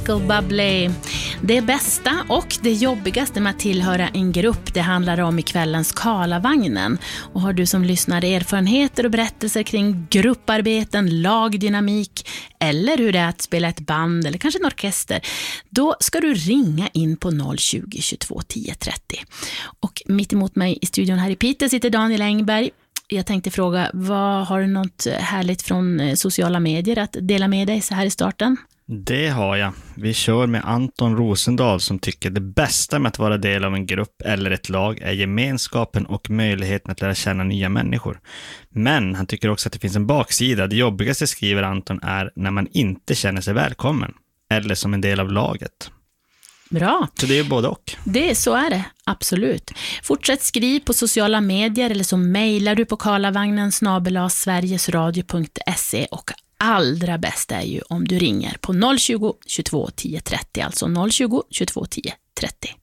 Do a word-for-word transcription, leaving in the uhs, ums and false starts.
Bubbly. Det bästa och det jobbigaste med att tillhöra en grupp, det handlar om i kvällens Karlavagnen. Och har du som lyssnar erfarenheter och berättelser kring grupparbeten, lagdynamik eller hur det är att spela ett band eller kanske en orkester, då ska du ringa in på noll tjugo, tjugotvå, tio, trettio. Och mitt emot mig i studion här i Piteå sitter Daniel Engberg. Jag tänkte fråga, vad har du något härligt från sociala medier att dela med dig så här i starten? Det har jag. Vi kör med Anton Rosendahl som tycker det bästa med att vara del av en grupp eller ett lag är gemenskapen och möjligheten att lära känna nya människor. Men han tycker också att det finns en baksida. Det jobbigaste, skriver Anton, är när man inte känner sig välkommen eller som en del av laget. Bra. Så det är ju både och. Det, så är det, absolut. Fortsätt skriv på sociala medier eller så mejlar du på karlavagnen snabel-a sverigesradio punkt se, och allra bäst är ju om du ringer på noll tjugo, tjugotvå, tio, trettio, alltså noll tjugo, tjugotvå, tio, trettio.